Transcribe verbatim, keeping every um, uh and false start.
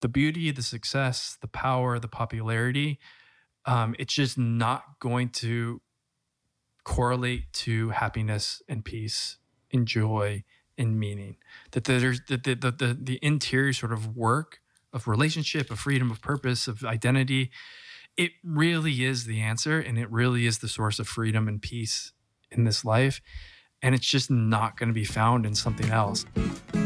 the beauty, the success, the power, the popularity, um, it's just not going to correlate to happiness and peace and joy and meaning. That there's the the the, the, the interior sort of work of relationship, of freedom, of purpose, of identity. It really is the answer, and it really is the source of freedom and peace in this life. And it's just not going to be found in something else.